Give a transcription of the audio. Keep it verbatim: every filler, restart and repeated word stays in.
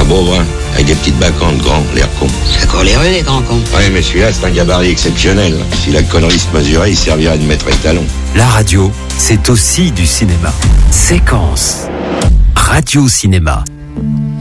beau brun, avec des petites bacantes grands, l'air con. C'est encore les rues, les grands cons. Ouais, mais celui-là, c'est un gabarit exceptionnel. Si la connerie se mesurait, il servirait de maître étalon. La radio, c'est aussi du cinéma. Séquence. Radio Cinéma.